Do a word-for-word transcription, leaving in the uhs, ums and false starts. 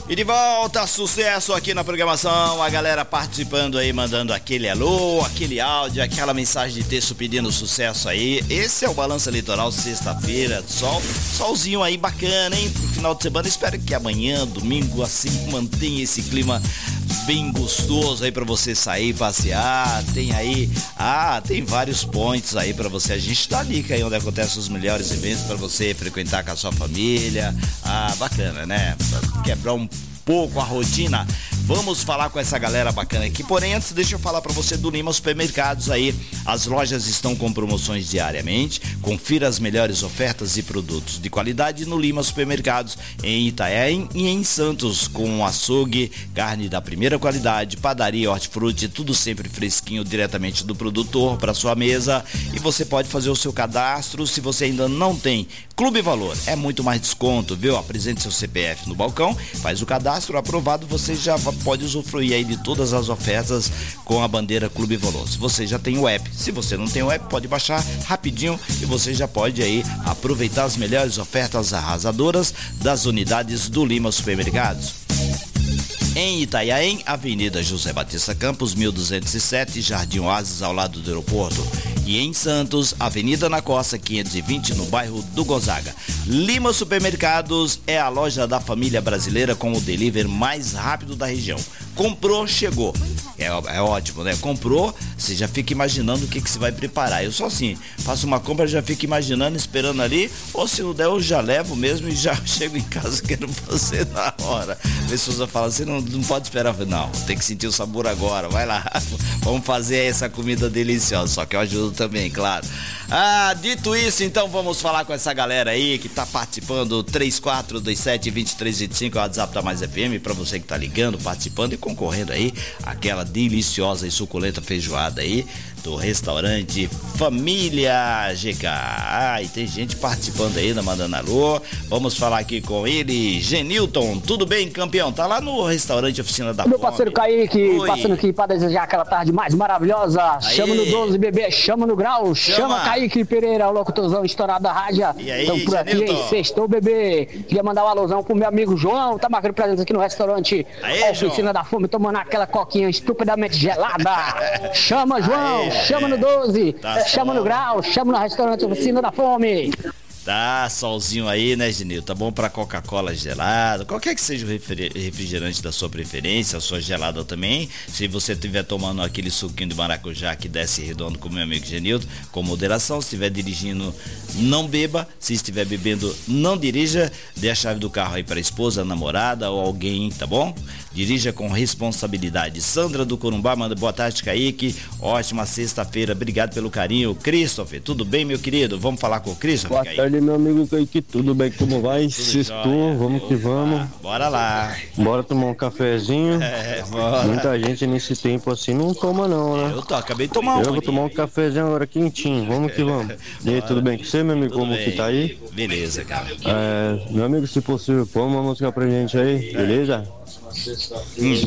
E de volta, sucesso aqui na programação, a galera participando aí, mandando aquele alô, aquele áudio, aquela mensagem de texto pedindo sucesso aí. Esse é o Balança Litoral, sexta-feira, sol, solzinho aí bacana, hein, pro final de semana. Espero que amanhã, domingo, assim, mantenha esse clima bem gostoso aí pra você sair, passear. Tem aí, ah, tem vários points aí pra você. A gente tá ali, que é onde acontecem os melhores eventos pra você frequentar com a sua família. Ah, bacana, né? Pra quebrar um pouco a rotina. Vamos falar com essa galera bacana aqui. Porém, antes, deixa eu falar para você do Lima Supermercados aí. As lojas estão com promoções diariamente. Confira as melhores ofertas e produtos de qualidade no Lima Supermercados, em Itanhaém e em Santos, com açougue, carne da primeira qualidade, padaria, hortifruti, tudo sempre fresquinho diretamente do produtor para sua mesa. E você pode fazer o seu cadastro se você ainda não tem Clube Valor. É muito mais desconto, viu? Apresente seu C P F no balcão, faz o cadastro aprovado, você já pode usufruir aí de todas as ofertas com a bandeira Clube Valor. Se você já tem o app, se você não tem o app, pode baixar rapidinho e você já pode aí aproveitar as melhores ofertas arrasadoras das unidades do Lima Supermercados. Em Itanhaém, Avenida José Batista Campos, mil duzentos e sete, Jardim Oásis, ao lado do aeroporto. E em Santos, Avenida na Costa, quinhentos e vinte, no bairro do Gonzaga. Lima Supermercados é a loja da família brasileira com o delivery mais rápido da região. Comprou, chegou. É, é ótimo, né? Comprou, você já fica imaginando o que, que você vai preparar. Eu só assim, faço uma compra, já fico imaginando, esperando ali, ou se não der, eu já levo mesmo e já chego em casa quero fazer na hora. A pessoa fala, você não, não pode esperar. Não, tem que sentir o sabor agora, vai lá. Vamos fazer essa comida deliciosa, só que eu ajudo também, claro. Ah, dito isso, então vamos falar com essa galera aí que tá participando. Três quatro dois sete, dois três dois cinco, é o WhatsApp da Mais F M, pra você que tá ligando, participando e concorrendo aí aquela deliciosa e suculenta feijoada aí do restaurante Família G K. Ah, e tem gente participando aí, mandando alô. Vamos falar aqui com ele, Genilton. Tudo bem, campeão? Tá lá no restaurante Oficina da Fome. Meu parceiro Kaique, Oi. Passando aqui para desejar aquela tarde mais maravilhosa. Aí. Chama no doze, bebê, chama no grau. Chama, chama Kaique Pereira, o locutorzão estourado da rádio. E aí, então por aqui, hein? Sextou, bebê. Queria mandar um alôzão pro meu amigo João, tá marcando presença aqui no restaurante Aê, Oficina João. Da Fome, tomando aquela coquinha estupidamente gelada. Chama, João, Aê, chama no doze, tá chama só. No grau, chama no restaurante Oficina da Fome. Tá, solzinho aí, né, Genil? Tá bom pra Coca-Cola gelada, qualquer que seja o refrigerante da sua preferência, a sua gelada também. Se você estiver tomando aquele suquinho de maracujá que desce redondo com o meu amigo Genilton, com moderação. Se estiver dirigindo, não beba. Se estiver bebendo, não dirija. Dê a chave do carro aí pra esposa, namorada ou alguém, tá bom? Dirija com responsabilidade. Sandra do Corumbá manda boa tarde, Kaique. Ótima sexta-feira, obrigado pelo carinho. Christopher, tudo bem, meu querido? Vamos falar com o Christopher? Boa tarde, meu amigo Kaique, tudo bem? Como vai? Sextou, vamos que vamos. Ah, bora lá. Bora tomar um cafezinho. É, bora. Muita gente nesse tempo assim não toma não, né? Eu tô, acabei de tomar um. Eu vou tomar um cafezinho agora quentinho, vamos que vamos. E aí, tudo bem com você, meu amigo? Tudo Como bem. que tá aí? Beleza, cara. É, meu amigo, se possível, põe uma música pra gente aí, beleza? Hum.